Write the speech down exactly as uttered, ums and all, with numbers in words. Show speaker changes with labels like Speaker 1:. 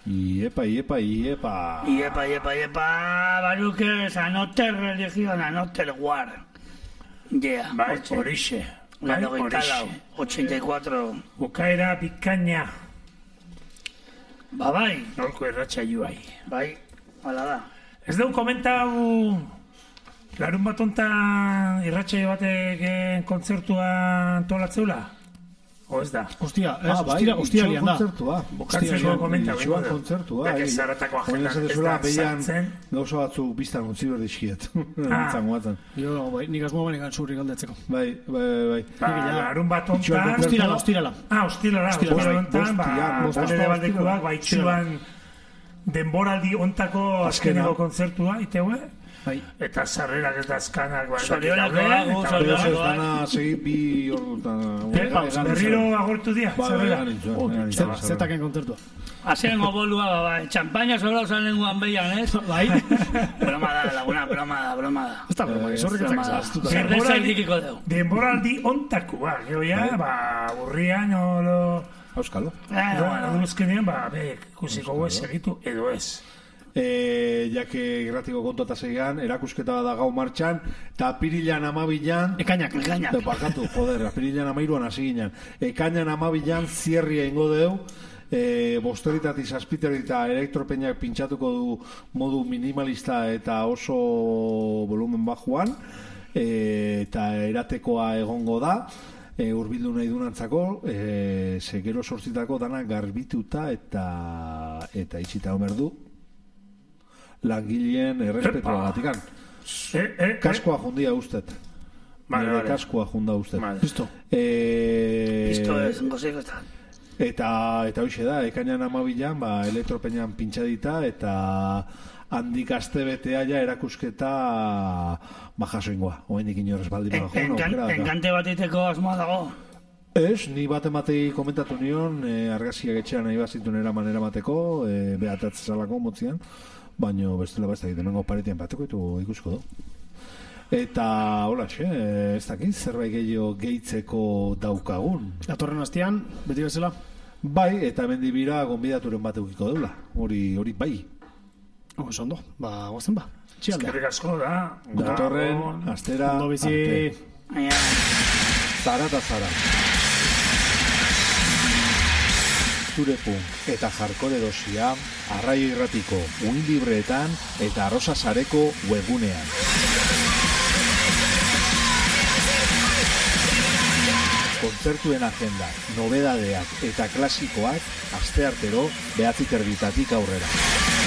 Speaker 1: Iepa, iepa, iepa.
Speaker 2: Iepa, iepa, iepa, Baruques, anote religión, anote el guar. Yeah.
Speaker 3: Bai, horixe.
Speaker 2: La noventa, ochenta y cuatro.
Speaker 3: Bukaera bikaina.
Speaker 2: Ba, bai.
Speaker 3: Nolko erratxa bai.
Speaker 2: Bai, hala da.
Speaker 3: Ez dugu komentau larun bat ontan irratxa batek kontzertua antolatzeula? O ez da?
Speaker 4: Ostia, ez, ostira, ostira lian da.
Speaker 3: Bukatzeko komentau.
Speaker 1: Itxuan kontzertua.
Speaker 3: Dak ez zaratako agendak ez da sartzen.
Speaker 1: Gauza batzuk biztan utzi berdizkiet. Zangoatzen.
Speaker 4: Jo, bai, nik asmo baina gantzurri galdetzeko.
Speaker 1: Bai, bai, bai.
Speaker 3: Larun bat ontan...
Speaker 4: Ostirala, ostirala.
Speaker 3: Ah, ostirala. Ostirala ontan, ba, bale baldekuak, ba, itxuan denboraldi ontako azkeneko kontzertua, iteue.
Speaker 4: Bai.
Speaker 3: Eta sarrerak ez da azkanak.
Speaker 2: Zorionakoa,
Speaker 1: zorionakoa. Dana segi bi ordutan.
Speaker 3: Berriro agortu dia, sarrera.
Speaker 4: Zetaken kontzertua.
Speaker 2: Azengo bolua, ba, txampaina sobrau zan lenguan behian, ez?
Speaker 4: Bai.
Speaker 2: Broma da, laguna, broma da, broma da.
Speaker 4: Ez da broma, izorrik etzak
Speaker 2: Zerreza indikiko deu.
Speaker 3: Denboraldi ontakoa, gero ya, ba, burrian, olo...
Speaker 1: Auskalo.
Speaker 3: Eguzkenean, ba, be, ikusiko guez egitu edo ez.
Speaker 1: Eh, ja que gratiko kontu eta segian, erakusketa da gau martxan, eta apirilan amabilan...
Speaker 4: Ekainak, ekainak.
Speaker 1: Bakatu, joder, apirilan amairuan hasi ginen. Ekainan amabilan zierria ingo deu, eh, bosteritati, zazpiteri eta elektropeñak pintxatuko du modu minimalista eta oso volumen bajuan, eh, eta eratekoa egongo da, e, urbildu nahi dunantzako, e, segero sortzitako dana garbituta eta eta itxita omerdu. Langileen errespetua gatikan.
Speaker 3: Eh, eh,
Speaker 1: kaskoa jundia ustet.
Speaker 3: Vale, vale.
Speaker 1: Kaskoa junda ustet.
Speaker 3: Vale.
Speaker 4: Listo.
Speaker 2: Eh, Listo ez, goziko eta.
Speaker 1: Eta, eta hoxe da, ekainan amabilan, ba, elektropeñan pintxadita, eta handik aste betea ja erakusketa bajaso ingoa. Oendik inorez baldin bajona.
Speaker 2: Enkante bat iteko asmoa dago.
Speaker 1: Ez, ni bat ematei komentatu nion, e, argazkiak etxean nahi bazitun eraman eramateko, e, behatatzezalako motzian, baina bestela ba ez dakit, hemengo paretien bateko itu ikusko du. Eta, hola, txe, ez dakit, zerbait gehiago gehitzeko daukagun.
Speaker 4: Datorren astean, beti bezala?
Speaker 1: Bai, eta mendibira gonbidaturen bat eukiko deula, hori hori bai.
Speaker 4: Oso ondo, ba, guazen ba. Txialda.
Speaker 3: Eskerrik asko da.
Speaker 1: Datorren, astera,
Speaker 4: ondo bizi.
Speaker 1: arte. Zara eta zara. Zure punk eta jarkore dosia Arraio Irratiko Unilibreetan eta Arrosa Sareko webgunean. Kontzertuen agenda, nobedadeak eta klasikoak asteartero behatzi terditatik aurrera.